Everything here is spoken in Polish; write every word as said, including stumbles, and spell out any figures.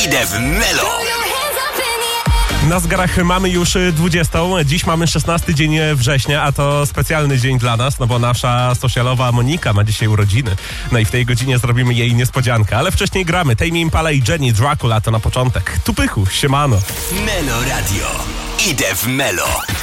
Idę w Melo. Na zegarach mamy już dwudziestą. Dziś mamy szesnasty dzień września, a to specjalny dzień dla nas, no bo nasza socialowa Monika ma dzisiaj urodziny. No i w tej godzinie zrobimy jej niespodziankę, ale wcześniej gramy. Tame Impala i Jenny Dracula to na początek. Tu Pychu, siemano. Melo Radio. Idę w Melo.